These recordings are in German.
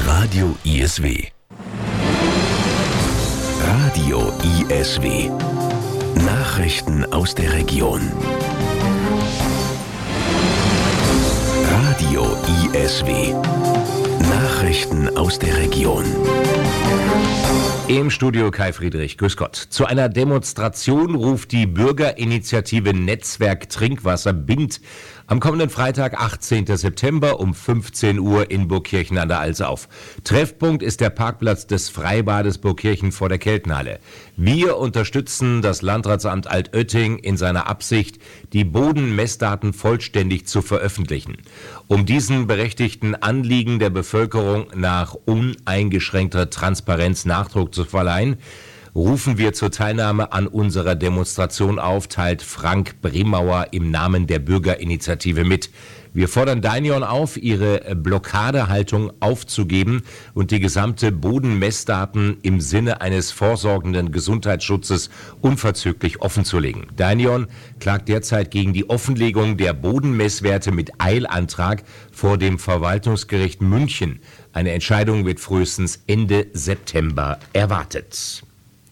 Radio ISW. Radio ISW. Nachrichten aus der Region. Radio ISW. Nachrichten aus der Region. Im Studio Kai Friedrich, grüß Gott. Zu einer Demonstration ruft die Bürgerinitiative Netzwerk Trinkwasser BIND am kommenden Freitag, 18. September um 15 Uhr in Burgkirchen an der Alse auf. Treffpunkt ist der Parkplatz des Freibades Burgkirchen vor der Keltenhalle. Wir unterstützen das Landratsamt Altötting in seiner Absicht, die Bodenmessdaten vollständig zu veröffentlichen. Um diesen berechtigten Anliegen der Bevölkerung nach uneingeschränkter Transparenz Nachdruck zu verleihen, rufen wir zur Teilnahme an unserer Demonstration auf, teilt Frank Bremauer im Namen der Bürgerinitiative mit. Wir fordern Dainion auf, ihre Blockadehaltung aufzugeben und die gesamte Bodenmessdaten im Sinne eines vorsorgenden Gesundheitsschutzes unverzüglich offenzulegen. Dainion klagt derzeit gegen die Offenlegung der Bodenmesswerte mit Eilantrag vor dem Verwaltungsgericht München. Eine Entscheidung wird frühestens Ende September erwartet.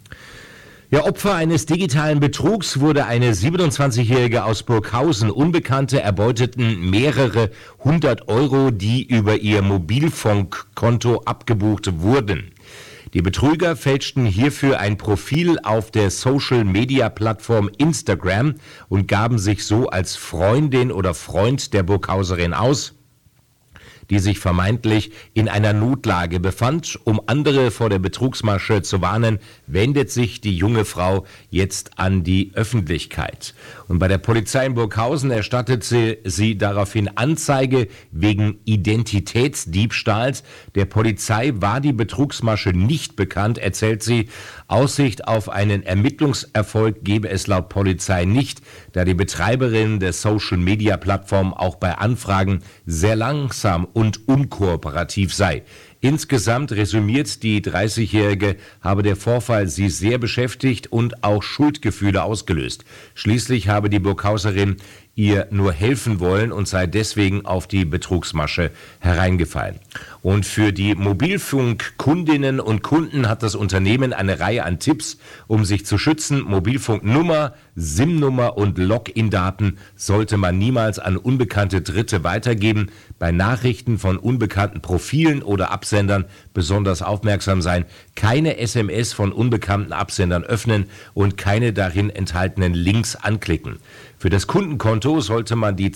Ja, Opfer eines digitalen Betrugs wurde eine 27-Jährige aus Burghausen. Unbekannte erbeuteten mehrere 100 Euro, die über ihr Mobilfunkkonto abgebucht wurden. Die Betrüger fälschten hierfür ein Profil auf der Social-Media-Plattform Instagram und gaben sich so als Freundin oder Freund der Burghauserin aus, die sich vermeintlich in einer Notlage befand. Um andere vor der Betrugsmasche zu warnen, wendet sich die junge Frau jetzt an die Öffentlichkeit. Und bei der Polizei in Burghausen erstattete sie daraufhin Anzeige wegen Identitätsdiebstahls. Der Polizei war die Betrugsmasche nicht bekannt, erzählt sie. Aussicht auf einen Ermittlungserfolg gebe es laut Polizei nicht, da die Betreiberin der Social-Media-Plattform auch bei Anfragen sehr langsam und unkooperativ sei. Insgesamt resümiert die 30-Jährige, habe der Vorfall sie sehr beschäftigt und auch Schuldgefühle ausgelöst. Schließlich habe die Burghauserin ihr nur helfen wollen und sei deswegen auf die Betrugsmasche hereingefallen. Und für die Mobilfunkkundinnen und Kunden hat das Unternehmen eine Reihe an Tipps, um sich zu schützen. Mobilfunknummer, SIM-Nummer und Login-Daten sollte man niemals an unbekannte Dritte weitergeben. Bei Nachrichten von unbekannten Profilen oder Absendern besonders aufmerksam sein. Keine SMS von unbekannten Absendern öffnen und keine darin enthaltenen Links anklicken. Für das Kundenkonto sollte man die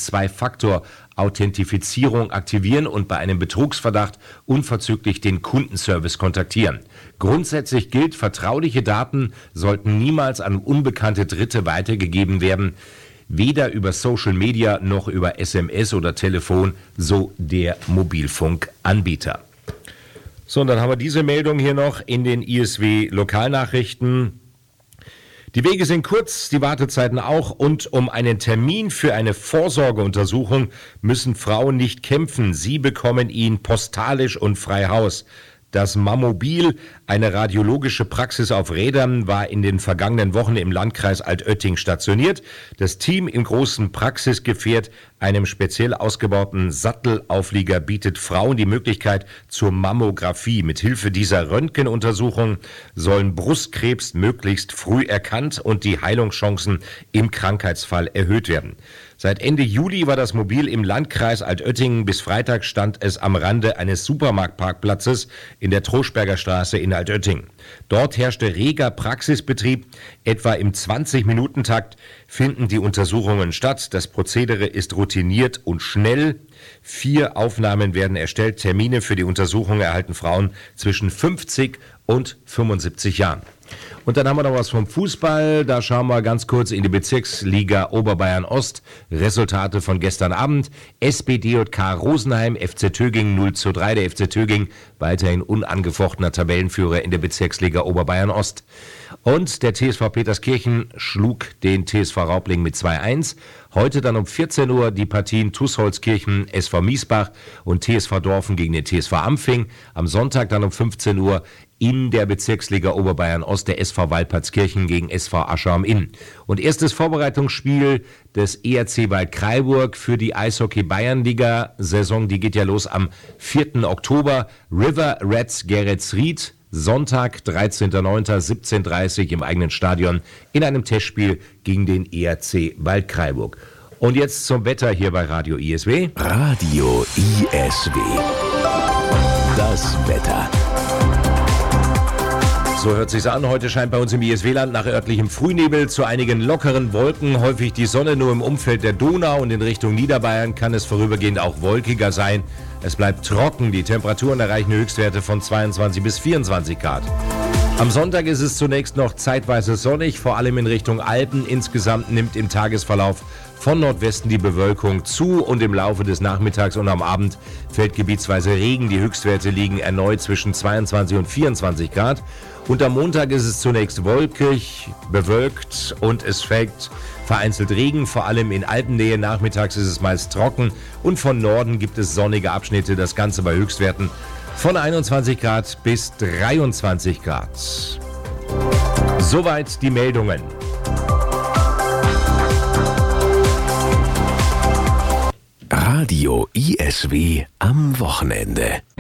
Zwei-Faktor-Authentifizierung aktivieren und bei einem Betrugsverdacht unverzüglich den Kundenservice kontaktieren. Grundsätzlich gilt, vertrauliche Daten sollten niemals an unbekannte Dritte weitergegeben werden, weder über Social Media noch über SMS oder Telefon, so der Mobilfunkanbieter. So, und dann haben wir diese Meldung hier noch in den ISW-Lokalnachrichten. Die Wege sind kurz, die Wartezeiten auch, und um einen Termin für eine Vorsorgeuntersuchung müssen Frauen nicht kämpfen. Sie bekommen ihn postalisch und frei Haus. Das Mammobil, eine radiologische Praxis auf Rädern, war in den vergangenen Wochen im Landkreis Altötting stationiert. Das Team im großen Praxisgefährt, einem speziell ausgebauten Sattelauflieger, bietet Frauen die Möglichkeit zur Mammographie. Mit Hilfe dieser Röntgenuntersuchung sollen Brustkrebs möglichst früh erkannt und die Heilungschancen im Krankheitsfall erhöht werden. Seit Ende Juli war das Mobil im Landkreis Altötting. Bis Freitag stand es am Rande eines Supermarktparkplatzes in der Troschberger Straße in Altötting. Dort herrschte reger Praxisbetrieb. Etwa im 20-Minuten-Takt finden die Untersuchungen statt. Das Prozedere ist routiniert und schnell. 4 Aufnahmen werden erstellt. Termine für die Untersuchung erhalten Frauen zwischen 50 und 75 Jahren. Und dann haben wir noch was vom Fußball. Da schauen wir ganz kurz in die Bezirksliga Oberbayern Ost. Resultate von gestern Abend. SBDJK Rosenheim, FC Töging 0:3. Der FC Töging weiterhin unangefochtener Tabellenführer in der Bezirksliga Oberbayern Ost. Und der TSV Peterskirchen schlug den TSV Raubling mit 2:1. Heute dann um 14 Uhr die Partien TuS Holzkirchen, SV Miesbach und TSV Dorfen gegen den TSV Ampfing. Am Sonntag dann um 15 Uhr in der Bezirksliga Oberbayern Ost der SV SV Waldpartskirchen gegen SV Asche am Inn. Und erstes Vorbereitungsspiel des ERC Waldkraiburg für die Eishockey-Bayernliga-Saison, die geht ja los am 4. Oktober. River Reds Geretsried, Sonntag, 13.09., 17:30 im eigenen Stadion in einem Testspiel gegen den ERC Waldkraiburg. Und jetzt zum Wetter hier bei Radio ISW. Radio ISW. Das Wetter. So hört sich's an. Heute scheint bei uns im ISW-Land nach örtlichem Frühnebel zu einigen lockeren Wolken häufig die Sonne. Nur im Umfeld der Donau und in Richtung Niederbayern kann es vorübergehend auch wolkiger sein. Es bleibt trocken. Die Temperaturen erreichen Höchstwerte von 22 bis 24 Grad. Am Sonntag ist es zunächst noch zeitweise sonnig, vor allem in Richtung Alpen. Insgesamt nimmt im Tagesverlauf von Nordwesten die Bewölkung zu und im Laufe des Nachmittags und am Abend fällt gebietsweise Regen. Die Höchstwerte liegen erneut zwischen 22 und 24 Grad. Und am Montag ist es zunächst wolkig, bewölkt und es fällt vereinzelt Regen, vor allem in Alpennähe. Nachmittags ist es meist trocken und von Norden gibt es sonnige Abschnitte, das Ganze bei Höchstwerten von 21 Grad bis 23 Grad. Soweit die Meldungen. Radio ISW am Wochenende.